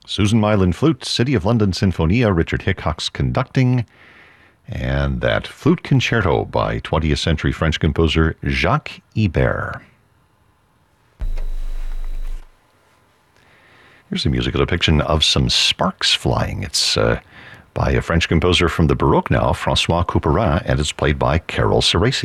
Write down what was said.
Susan Mylan flute, City of London Sinfonia, Richard Hickox conducting, and that flute concerto by 20th century French composer Jacques Ibert. Here's a musical depiction of some sparks flying. It's by a French composer from the Baroque now, François Couperin, and it's played by Carole Seresi.